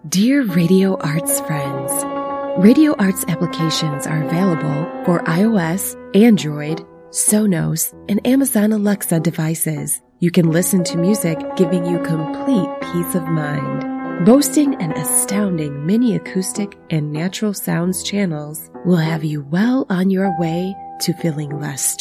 Dear Radio Arts friends, Radio Arts applications are available for iOS, Android, Sonos, and Amazon Alexa devices. You can listen to music giving you complete peace of mind. Boasting an astounding mini acoustic and natural sounds channels will have you well on your way to feeling less